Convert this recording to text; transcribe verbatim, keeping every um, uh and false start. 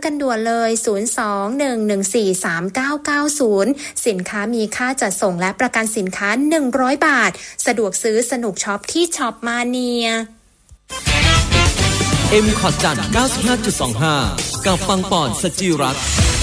กันด่วนเลย ศูนย์ สอง หนึ่ง หนึ่ง สี่ สาม เก้า เก้า ศูนย์ สินค้ามีค่าจัดส่งและประกันสินค้าหนึ่งร้อยบาทสะดวกซื้อสนุกช็อปที่ช็อปมาเนียเอ็ม คอร์ดจันทร์ เก้าสิบห้าจุดสองห้า กับปังปอนสจิรัตน์